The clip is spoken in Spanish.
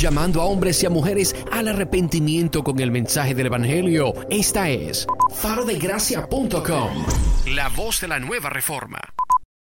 llamando a hombres y a mujeres al arrepentimiento con el mensaje del Evangelio. Esta es farodegracia.com, la voz de la nueva reforma.